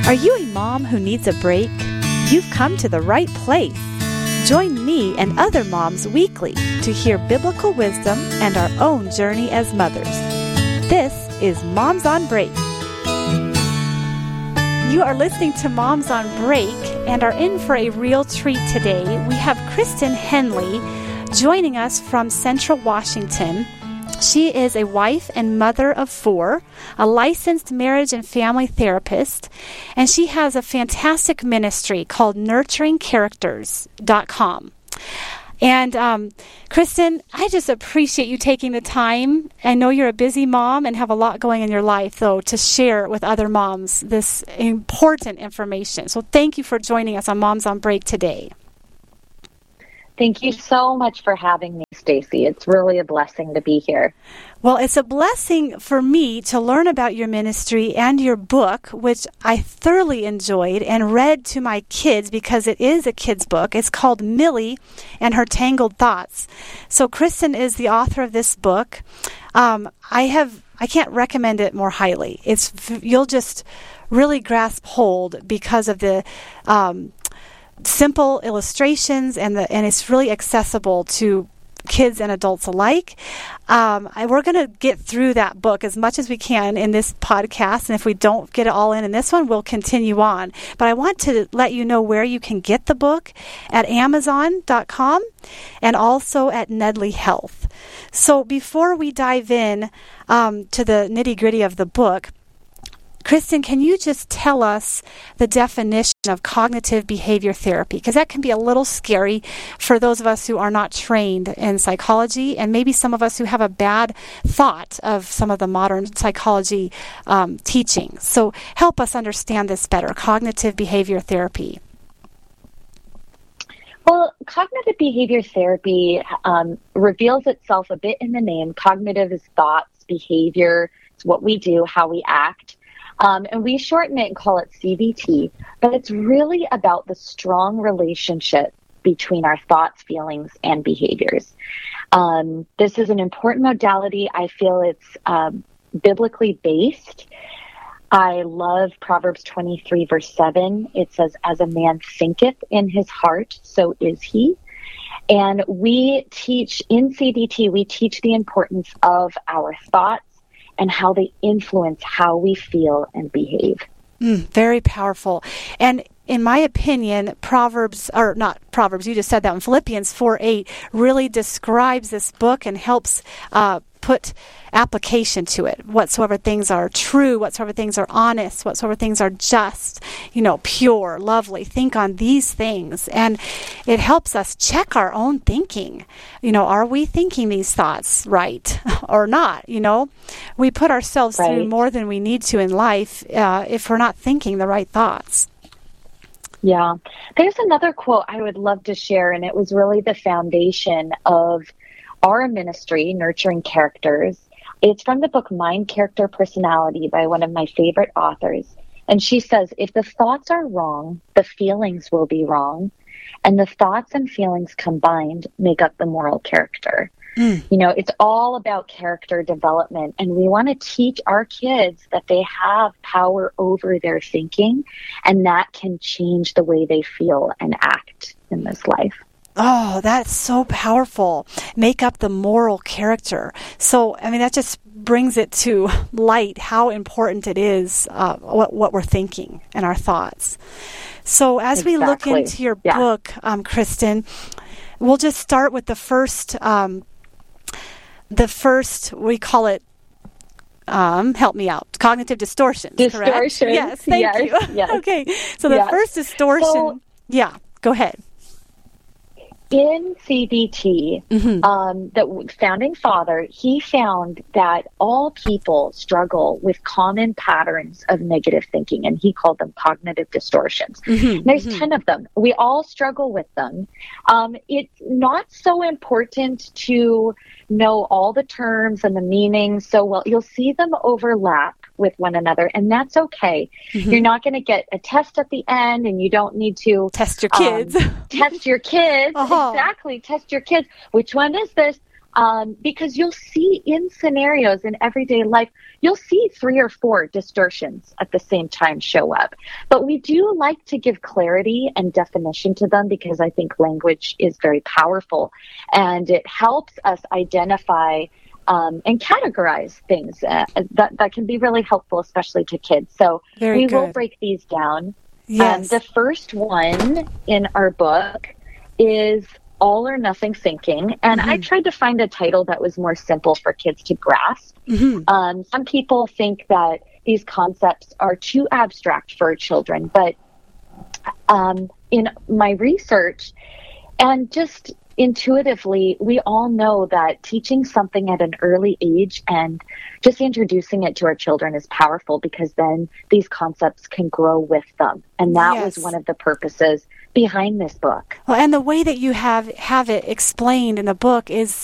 Are you a mom who needs a break? You've come to the right place. Join me and other moms weekly to hear biblical wisdom and our own journey as mothers. This is Moms on Break. You are listening to Moms on Break and are in for a real treat today. We have Kristen Henley joining us from Central Washington. She is a wife and mother of 4, a licensed marriage and family therapist, and she has a fantastic ministry called nurturingcharacters.com. And Kristen, I just appreciate you taking the time. I know you're a busy mom and have a lot going in your life, though, to share with other moms this important information. So thank you for joining us on Moms on Break today. Thank you so much for having me, Stacy. It's really a blessing to be here. Well, it's a blessing for me to learn about your ministry and your book, which I thoroughly enjoyed and read to my kids because it is a kid's book. It's called Millie and Her Tangled Thoughts. So Kristen is the author of this book. I can't recommend it more highly. You'll just really grasp hold because of the simple illustrations and it's really accessible to kids and adults alike. We're going to get through that book as much as we can in this podcast, and if we don't get it all in this one, we'll continue on. But I want to let you know where you can get the book at Amazon.com and also at Nedley Health. So before we dive in to the nitty-gritty of the book, Kristen, can you just tell us the definition of cognitive behavior therapy? Because that can be a little scary for those of us who are not trained in psychology, and maybe some of us who have a bad thought of some of the modern psychology teaching. So help us understand this better, cognitive behavior therapy. Well, cognitive behavior therapy reveals itself a bit in the name. Cognitive is thoughts, behavior, it's what we do, how we act. And we shorten it and call it CBT, but it's really about the strong relationship between our thoughts, feelings, and behaviors. This is an important modality. I feel it's biblically based. I love Proverbs 23, verse 7. It says, "As a man thinketh in his heart, so is he." And we teach in CBT, we teach the importance of our thoughts and how they influence how we feel and behave. Very powerful. And in my opinion, you just said that one, Philippians 4:8 really describes this book and helps put application to it. Whatsoever things are true, whatsoever things are honest, whatsoever things are just, pure, lovely. Think on these things. And it helps us check our own thinking. Are we thinking these thoughts right or not? We put ourselves through more than we need to in life if we're not thinking the right thoughts. Yeah. There's another quote I would love to share, and it was really the foundation of our ministry, Nurturing Characters. It's from the book Mind, Character, Personality by one of my favorite authors. And she says, if the thoughts are wrong, the feelings will be wrong. And the thoughts and feelings combined make up the moral character. It's all about character development. And we want to teach our kids that they have power over their thinking, and that can change the way they feel and act in this life. Oh, that's so powerful. Make up the moral character. So, that just brings it to light how important it is, what we're thinking and our thoughts. So as we look into your book, Kristen, we'll just start with the first, we call it, help me out, cognitive distortions, correct? Yes, thank you. Yes. Okay, so the first distortion, go ahead. In CBT, the founding father, he found that all people struggle with common patterns of negative thinking, and he called them cognitive distortions. There's 10 of them. We all struggle with them. It's not so important to know all the terms and the meanings so well. You'll see them overlap with one another, and that's okay. You're not going to get a test at the end, and you don't need to test your kids. Test your kids. Exactly. Test your kids. Which one is this? because you'll see in scenarios in everyday life, you'll see 3 or 4 distortions at the same time show up. But we do like to give clarity and definition to them because I think language is very powerful and it helps us identify and categorize things that can be really helpful, especially to kids. So we will break these down. Yes. The first one in our book is all or nothing thinking. And I tried to find a title that was more simple for kids to grasp. Some people think that these concepts are too abstract for children, but in my research and just intuitively, we all know that teaching something at an early age and just introducing it to our children is powerful because then these concepts can grow with them. And that was one of the purposes behind this book. Well, and the way that you have it explained in the book is